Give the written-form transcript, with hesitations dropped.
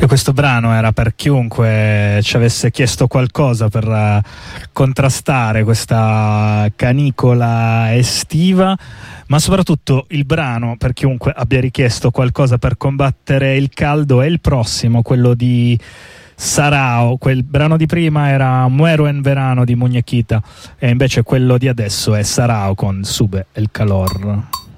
Questo brano era per chiunque ci avesse chiesto qualcosa per contrastare questa canicola estiva, ma soprattutto il brano per chiunque abbia richiesto qualcosa per combattere il caldo è il prossimo, quello di Sarao. Quel brano di prima era Muero en verano di Muñequita e invece quello di adesso è Sarao con Sube el calor.